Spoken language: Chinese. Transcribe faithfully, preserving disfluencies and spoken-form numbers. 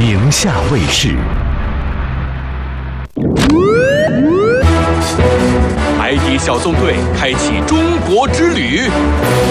宁夏卫视。 海底小纵队开启中国之旅。